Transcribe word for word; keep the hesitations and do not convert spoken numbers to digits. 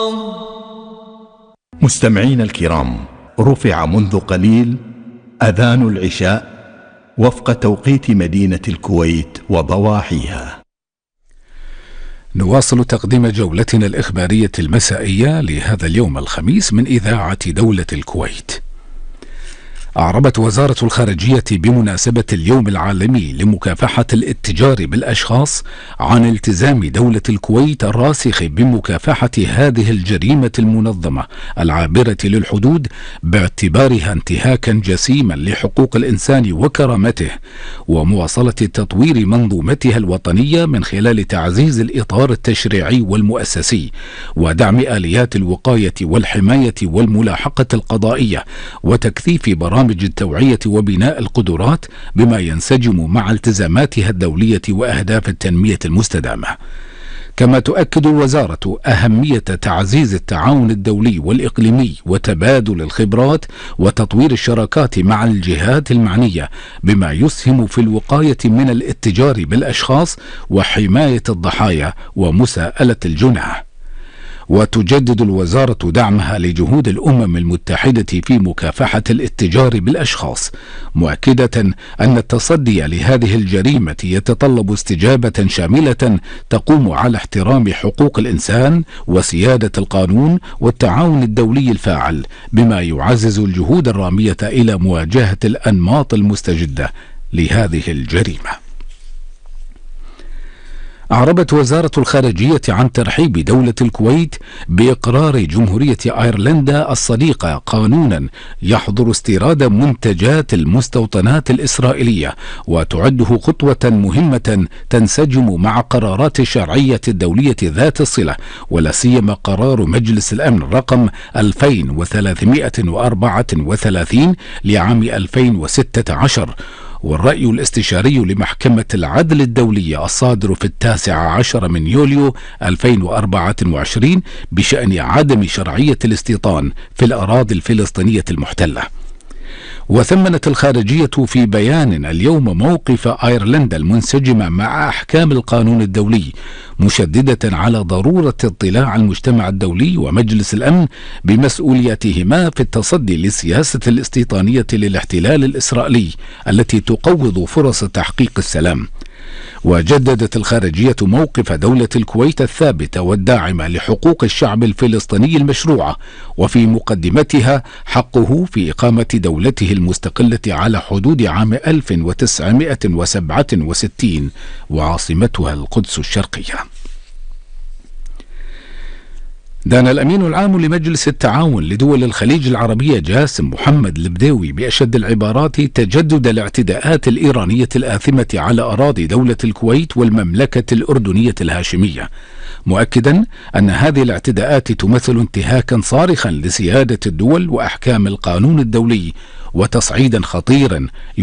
مستمعين الكرام، رفع منذ قليل أذان العشاء وفق توقيت مدينة الكويت وضواحيها. نواصل تقديم جولتنا الإخبارية المسائية لهذا اليوم الخميس من إذاعة دولة الكويت. أعربت وزارة الخارجية بمناسبة اليوم العالمي لمكافحة الاتجار بالأشخاص عن التزام دولة الكويت الراسخ بمكافحة هذه الجريمة المنظمة العابرة للحدود باعتبارها انتهاكا جسيما لحقوق الإنسان وكرامته، ومواصلة تطوير منظومتها الوطنية من خلال تعزيز الإطار التشريعي والمؤسسي ودعم آليات الوقاية والحماية والملاحقة القضائية وتكثيف برامج برامج التوعية وبناء القدرات بما ينسجم مع التزاماتها الدولية وأهداف التنمية المستدامة. كما تؤكد الوزارة أهمية تعزيز التعاون الدولي والإقليمي وتبادل الخبرات وتطوير الشراكات مع الجهات المعنية بما يسهم في الوقاية من الاتجار بالأشخاص وحماية الضحايا ومساءلة الجنح. وتجدد الوزارة دعمها لجهود الأمم المتحدة في مكافحة الاتجار بالأشخاص، مؤكدة أن التصدي لهذه الجريمة يتطلب استجابة شاملة تقوم على احترام حقوق الإنسان وسيادة القانون والتعاون الدولي الفاعل، بما يعزز الجهود الرامية إلى مواجهة الأنماط المستجدة لهذه الجريمة. أعربت وزارة الخارجية عن ترحيب دولة الكويت بإقرار جمهورية أيرلندا الصديقة قانونا يحظر استيراد منتجات المستوطنات الإسرائيلية، وتعده خطوة مهمة تنسجم مع قرارات الشرعية الدولية ذات الصلة، ولا سيما قرار مجلس الأمن رقم ألفين وثلاثمائة وأربعة وثلاثين لعام ألفين وستة عشر، والرأي الاستشاري لمحكمة العدل الدولية الصادر في التاسع عشر من يوليو ألفين وأربعة وعشرين بشأن عدم شرعية الاستيطان في الأراضي الفلسطينية المحتلة. وثمنت الخارجية في بيان اليوم موقف أيرلندا المنسجم مع أحكام القانون الدولي، مشددة على ضرورة اطلاع المجتمع الدولي ومجلس الأمن بمسؤولياتهما في التصدي للسياسة الاستيطانية للاحتلال الإسرائيلي التي تقوض فرص تحقيق السلام. وجددت الخارجية موقف دولة الكويت الثابت والداعم لحقوق الشعب الفلسطيني المشروعة، وفي مقدمتها حقه في إقامة دولته المستقلة على حدود عام ألف وتسعمائة وسبعة وستين وعاصمتها القدس الشرقية. دان الأمين العام لمجلس التعاون لدول الخليج العربية جاسم محمد البديوي بأشد العبارات تجدد الاعتداءات الإيرانية الآثمة على أراضي دولة الكويت والمملكة الأردنية الهاشمية، مؤكدا أن هذه الاعتداءات تمثل انتهاكا صارخا لسيادة الدول وأحكام القانون الدولي وتصعيدا خطيرا